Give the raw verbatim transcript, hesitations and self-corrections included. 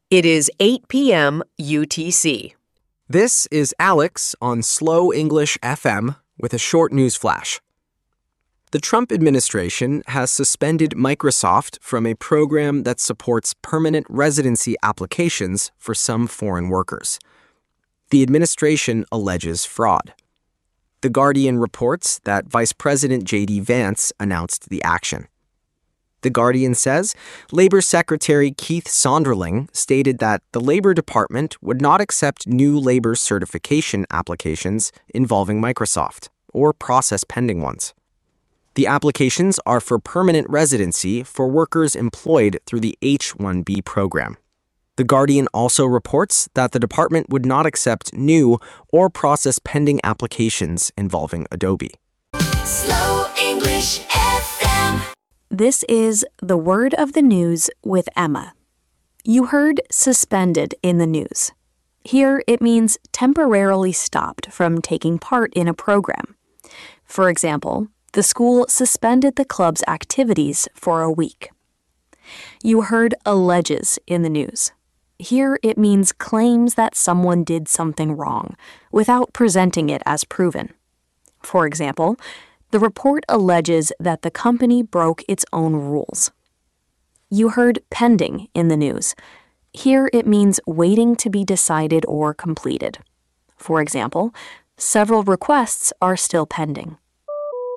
It is eight p.m. U T C. This is Alex on Slow English F M with a short news flash. The Trump administration has suspended Microsoft from a program that supports permanent residency applications for some foreign workers. The administration alleges fraud. The Guardian reports that Vice President J D Vance announced the action. The Guardian says Labor Secretary Keith Sonderling stated that the Labor Department would not accept new labor certification applications involving Microsoft or process pending ones. The applications are for permanent residency for workers employed through the H one B program. The Guardian also reports that the department would not accept new or process pending applications involving Adobe. Slow English F M. This is The Word of the News with Emma. You heard suspended in the news. Here it means temporarily stopped from taking part in a program. For example, the school suspended the club's activities for a week. You heard alleges in the news. Here it means claims that someone did something wrong without presenting it as proven. For example, the report alleges that the company broke its own rules. You heard pending in the news. Here it means waiting to be decided or completed. For example, several requests are still pending.